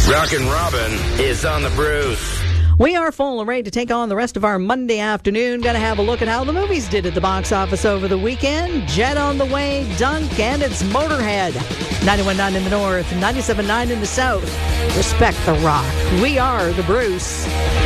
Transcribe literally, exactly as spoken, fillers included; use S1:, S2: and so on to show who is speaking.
S1: Rockin' Robin is on the Bruce.
S2: We are full and ready to take on the rest of our Monday afternoon. Going to have a look at how the movies did at the box office over the weekend. Jet on the Way, Dunk, and it's Motorhead. ninety-one point nine in the north, ninety-seven point nine in the south. Respect the rock. We are the Bruce.